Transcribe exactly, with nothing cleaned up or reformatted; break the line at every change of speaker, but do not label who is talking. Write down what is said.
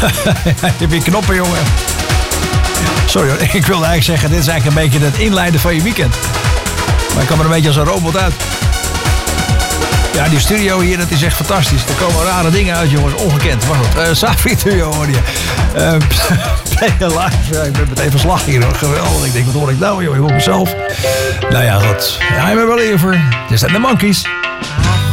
heb je knoppen, jongen. Sorry hoor, ik wilde eigenlijk zeggen, dit is eigenlijk een beetje het inleiden van je weekend. Maar ik kwam er een beetje als een robot uit. Ja, die studio hier, dat is echt fantastisch. Er komen rare dingen uit, jongens. Ongekend. Maar goed, uh, Safi Studio hoor je. Uh, Play Live. Ja, ik ben meteen van slag hier hoor. Geweldig. Ik denk, wat hoor ik nou, joh? Ik hoor mezelf. Nou ja, goed. Ja, I'm a believer. Dit zijn de Monkeys.